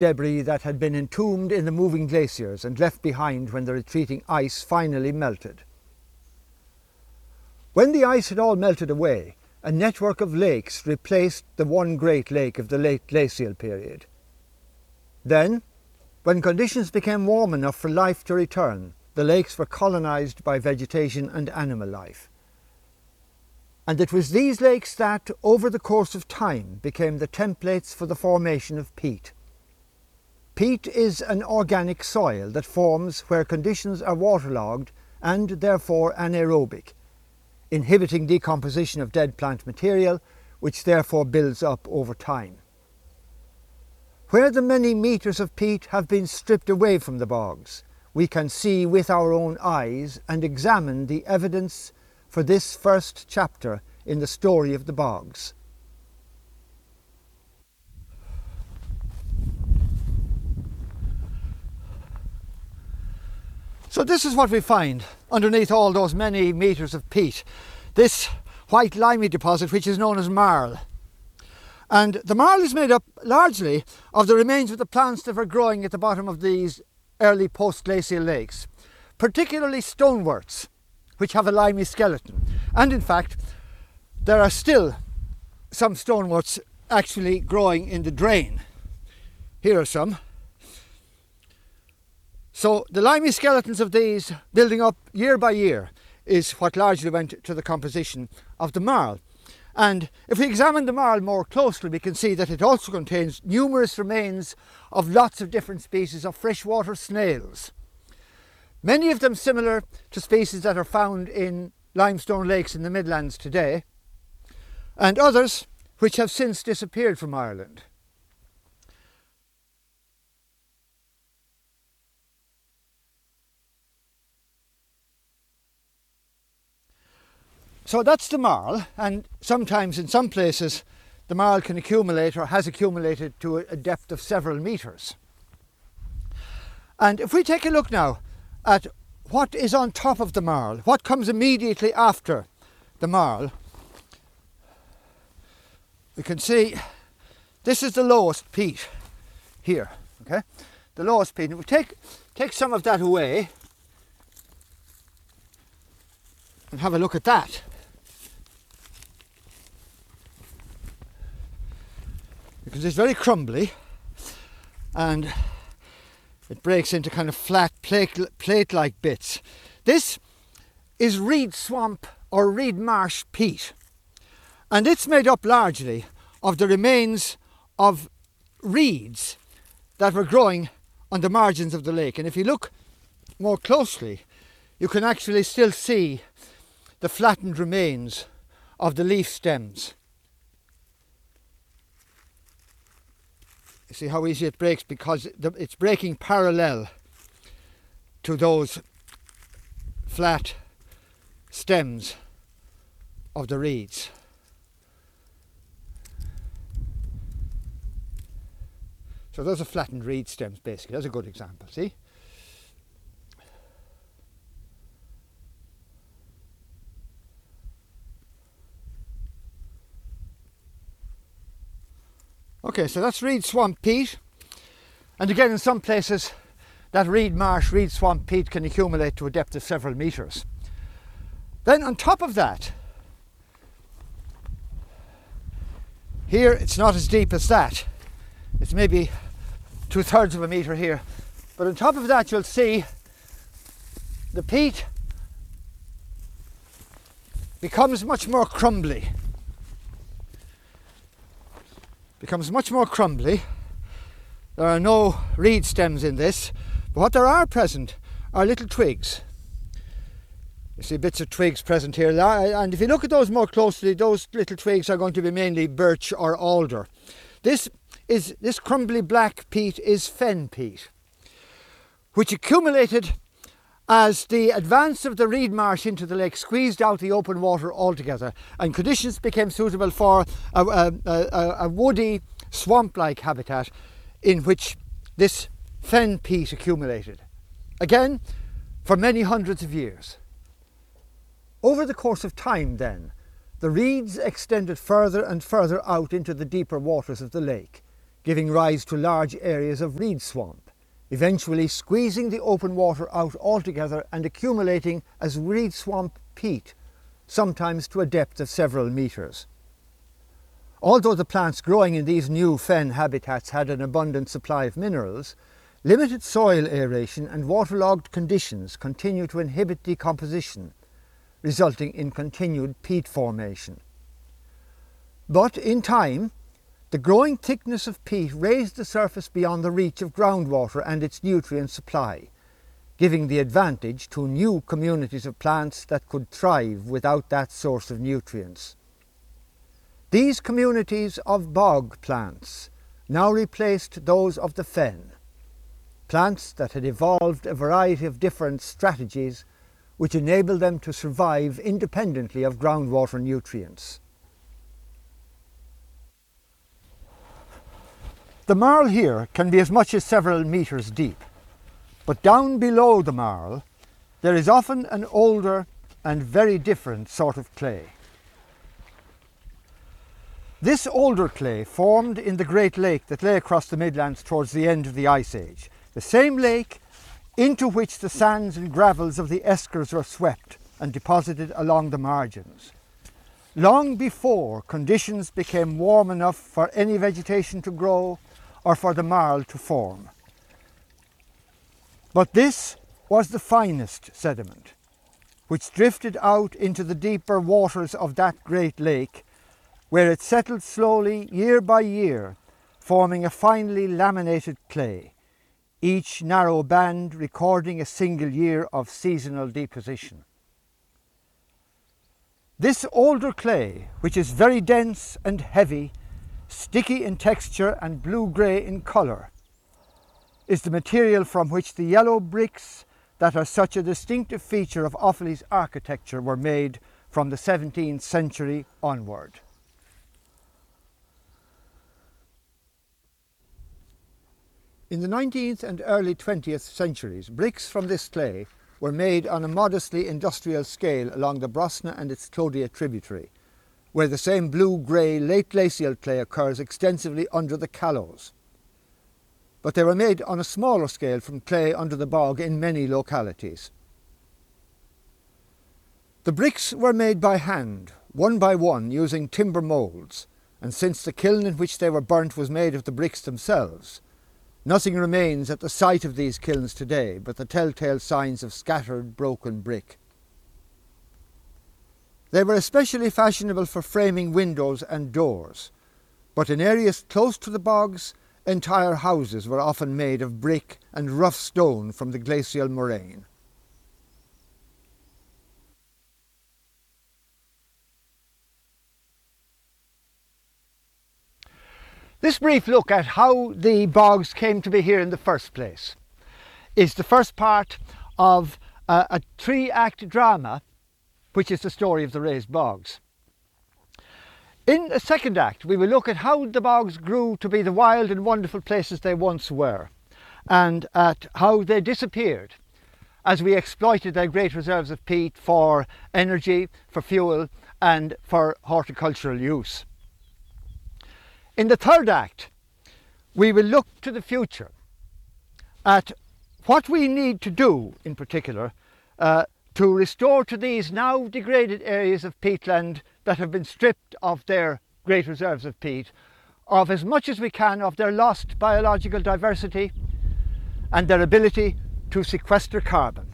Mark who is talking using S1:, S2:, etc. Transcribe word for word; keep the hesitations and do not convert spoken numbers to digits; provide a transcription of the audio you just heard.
S1: debris that had been entombed in the moving glaciers and left behind when the retreating ice finally melted. When the ice had all melted away, a network of lakes replaced the one great lake of the late glacial period. Then, when conditions became warm enough for life to return, the lakes were colonised by vegetation and animal life. And it was these lakes that, over the course of time, became the templates for the formation of peat. Peat is an organic soil that forms where conditions are waterlogged and therefore anaerobic, inhibiting decomposition of dead plant material, which therefore builds up over time. Where the many metres of peat have been stripped away from the bogs, we can see with our own eyes and examine the evidence for this first chapter in the story of the bogs. So this is what we find underneath all those many metres of peat. This white limey deposit, which is known as marl. And the marl is made up largely of the remains of the plants that were growing at the bottom of these early post-glacial lakes, particularly stoneworts, which have a limey skeleton. And in fact, there are still some stoneworts actually growing in the drain. Here are some. So the limey skeletons of these, building up year by year, is what largely went to the composition of the marl. And if we examine the marl more closely, we can see that it also contains numerous remains of lots of different species of freshwater snails. Many of them similar to species that are found in limestone lakes in the Midlands today, and others which have since disappeared from Ireland. So that's the marl, and sometimes in some places the marl can accumulate or has accumulated to a depth of several metres. And if we take a look now at what is on top of the marl, what comes immediately after the marl, we can see this is the lowest peat here, okay? The lowest peat. And if we take, take some of that away and have a look at that, because it's very crumbly and it breaks into kind of flat plate, plate-like bits. This is reed swamp or reed marsh peat, and it's made up largely of the remains of reeds that were growing on the margins of the lake. And if you look more closely, you can actually still see the flattened remains of the leaf stems. You see how easy it breaks, because it's breaking parallel to those flat stems of the reeds. So those are flattened reed stems basically. That's a good example, see? Okay, so that's reed swamp peat, and again in some places that reed marsh, reed swamp peat can accumulate to a depth of several metres. Then on top of that, here it's not as deep as that, it's maybe two thirds of a metre here, but on top of that you'll see the peat becomes much more crumbly. becomes much more crumbly. There are no reed stems in this, but what there are present are little twigs. You see bits of twigs present here, and if you look at those more closely, those little twigs are going to be mainly birch or alder. This is this crumbly black peat is fen peat, which accumulated as the advance of the reed marsh into the lake squeezed out the open water altogether, and conditions became suitable for a, a, a, a woody, swamp-like habitat in which this fen peat accumulated. Again, for many hundreds of years. Over the course of time then, the reeds extended further and further out into the deeper waters of the lake, giving rise to large areas of reed swamp, eventually squeezing the open water out altogether and accumulating as reed swamp peat, sometimes to a depth of several metres. Although the plants growing in these new fen habitats had an abundant supply of minerals, limited soil aeration and waterlogged conditions continue to inhibit decomposition, resulting in continued peat formation. But in time, the growing thickness of peat raised the surface beyond the reach of groundwater and its nutrient supply, giving the advantage to new communities of plants that could thrive without that source of nutrients. These communities of bog plants now replaced those of the fen, plants that had evolved a variety of different strategies which enabled them to survive independently of groundwater nutrients. The marl here can be as much as several metres deep, but down below the marl there is often an older and very different sort of clay. This older clay formed in the Great Lake that lay across the Midlands towards the end of the Ice Age, the same lake into which the sands and gravels of the eskers were swept and deposited along the margins, long before conditions became warm enough for any vegetation to grow or for the marl to form. But this was the finest sediment, which drifted out into the deeper waters of that great lake, where it settled slowly year by year, forming a finely laminated clay, each narrow band recording a single year of seasonal deposition. This older clay, which is very dense and heavy, sticky in texture and blue-grey in colour, is the material from which the yellow bricks that are such a distinctive feature of Offaly's architecture were made from the seventeenth century onward. In the nineteenth and early twentieth centuries, bricks from this clay were made on a modestly industrial scale along the Brosna and its Clodia tributary, where the same blue-grey late glacial clay occurs extensively under the Callows. But they were made on a smaller scale from clay under the bog in many localities. The bricks were made by hand, one by one, using timber moulds, and since the kiln in which they were burnt was made of the bricks themselves, nothing remains at the site of these kilns today but the telltale signs of scattered, broken brick. They were especially fashionable for framing windows and doors, but in areas close to the bogs, entire houses were often made of brick and rough stone from the glacial moraine. This brief look at how the bogs came to be here in the first place is the first part of a, a three-act drama, which is the story of the raised bogs. In the second act, we will look at how the bogs grew to be the wild and wonderful places they once were, and at how they disappeared as we exploited their great reserves of peat for energy, for fuel, and for horticultural use. In the third act, we will look to the future at what we need to do, in particular, uh, to restore to these now degraded areas of peatland that have been stripped of their great reserves of peat, of as much as we can of their lost biological diversity and their ability to sequester carbon.